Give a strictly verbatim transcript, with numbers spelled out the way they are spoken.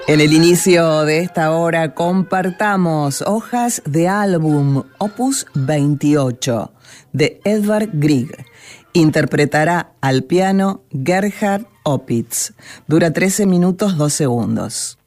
En el inicio de esta hora compartamos Hojas de álbum, opus veintiocho, de Edvard Grieg. Interpretará al piano Gerhard Opitz. Dura trece minutos dos segundos.